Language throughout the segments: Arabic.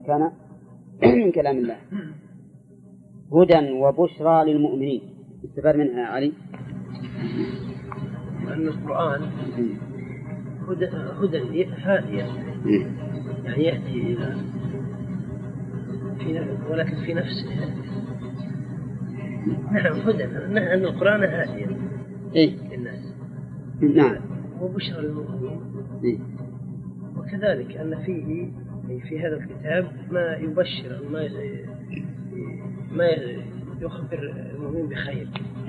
كان من كلام الله. هدى وبشرى للمؤمنين، استفاد منها علي أن القرآن هدى هادية، يعني يهدي إلى ولكن في نفسه. نعم هدى، أن القرآن هادية للناس. نعم. وبشرى للمؤمنين. وكذلك أن فيه في هذا الكتاب ما يبشر، ما يخبر المؤمن بخير.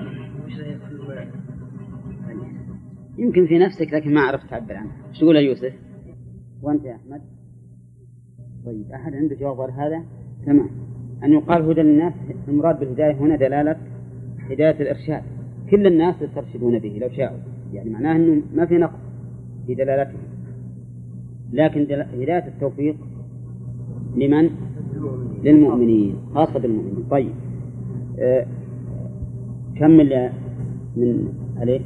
يمكن في نفسك لكن ما عرفت تعبر عنه. شو تقول يا يوسف؟ وأنت يا أحمد؟ طيب أحد عنده جواب غير هذا؟ تمام. أن يقال هدى للناس، المراد بالهداية هنا دلالة هداية الإرشاد، كل الناس يسترشدون به لو شاءوا، يعني معناه أنه ما في نقص في دلالته، لكن هداية التوفيق لمن؟ للمؤمنين، خاصة بالمؤمنين. طيب كمل من عليه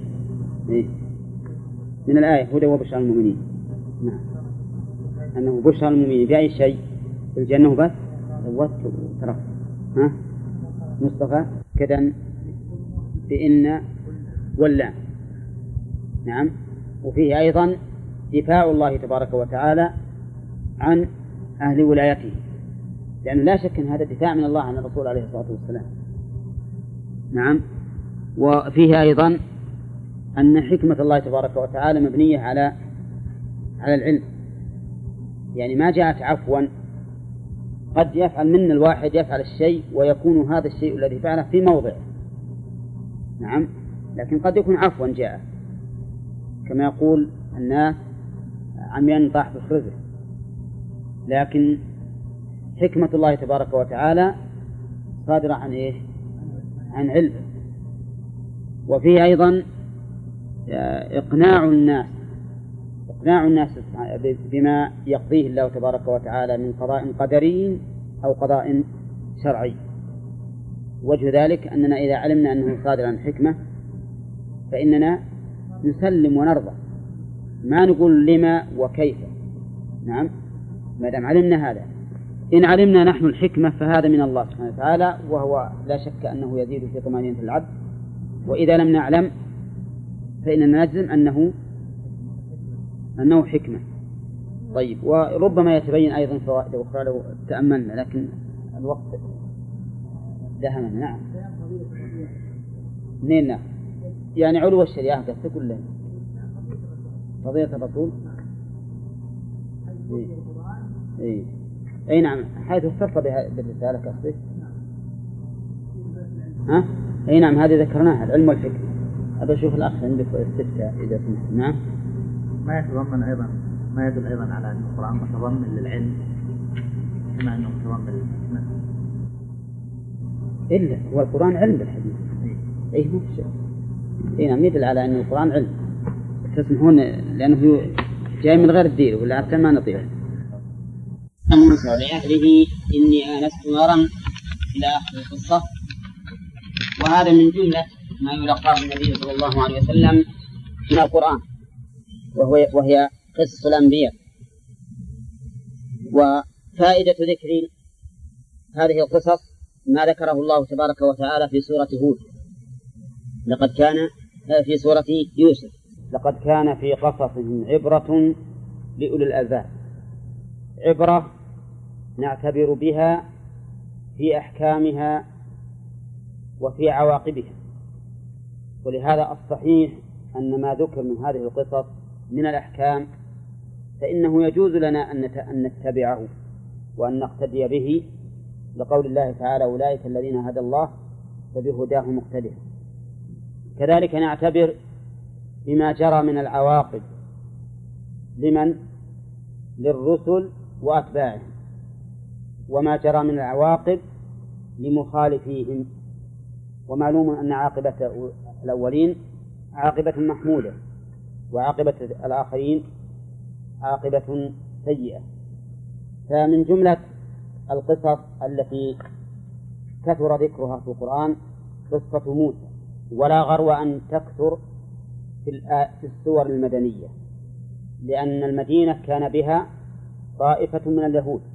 من الآية هدى وبشرى المؤمنين. نعم، أنه بشرى المؤمنين بأي شيء؟ الجنة بس وترف. ها مصطفى كذا بإن ولا. نعم. وفيه أيضا دفاع الله تبارك وتعالى عن أهل ولايته، لأنه لا شك أن هذا دفاع من الله عن الرسول عليه الصلاة والسلام. نعم. وفيه أيضا أن حكمة الله تبارك وتعالى مبنية على العلم، يعني ما جاءت عفوا. قد يفعل من الواحد يفعل الشيء ويكون هذا الشيء الذي فعله في موضع، نعم، لكن قد يكون عفوا جاء، كما يقول الناس عميان طاح بخرزه، لكن حكمة الله تبارك وتعالى صادرة عن إيش؟ عن علم. وفيه أيضا إقناع الناس بما يقضيه الله تبارك وتعالى من قضاء قدري أو قضاء شرعي. وجه ذلك أننا إذا علمنا أنه صادر عن حكمة فإننا نسلم ونرضى، ما نقول لما وكيف. نعم، ما دام علمنا هذا. إن علمنا نحن الحكمة فهذا من الله سبحانه وتعالى، وهو لا شك أنه يزيد في طمأنينة العبد. وإذا لم نعلم فإننا نجزم أنه حكمة. طيب، وربما يتبين أيضا فوائد أخرى لو تأملنا، لكن الوقت دهمنا. نعم. منين؟ يعني علو الشريعة قصة كلها فضيلة الرسول. أي نعم، حيث اختص بالرسالة قصدك. ها؟ أي نعم، هذه ذكرناها، العلم والفكر. أبى أشوف الأخ عندك الستة إذا سمحت. نعم. ما يتضمن أيضا، ما يدل أيضا على أن القرآن متضمن للعلم كما أنه متضمن للحكمة. إلا هو القرآن علم بالحديث. أي مو شيء. أي نعم، يدل على أن القرآن علم. تسمحون لأنه جاي من غير الدين ولا عشان ما نطيع. موسى لأهله إني آنست نارا إلى آخر القصة. وهذا من جملة ما يلقاه النبي صلى الله عليه وسلم من القرآن، وهي قصص الأنبياء. وفائدة ذكر هذه القصص ما ذكره الله تبارك وتعالى في سورة هود، لقد كان في سورة يوسف لقد كان في قصصهم عبرة لأولي الألباب. عبرة نعتبر بها في أحكامها وفي عواقبها. ولهذا الصحيح أن ما ذكر من هذه القصص من الأحكام فإنه يجوز لنا أن نتبعه وأن نقتدي به، لقول الله تعالى أولئك الذين هدى الله فبهداه مقتدر. كذلك نعتبر بما جرى من العواقب لمن؟ للرسل وأتباعهم، وما جرى من العواقب لمخالفيهم. ومعلوم أن عاقبة الأولين عاقبة محمودة، وعاقبة الآخرين عاقبة سيئة. فمن جملة القصص التي كثر ذكرها في القرآن قصة موسى، ولا غرو أن تكثر في السور المدنية، لأن المدينة كان بها طائفة من اليهود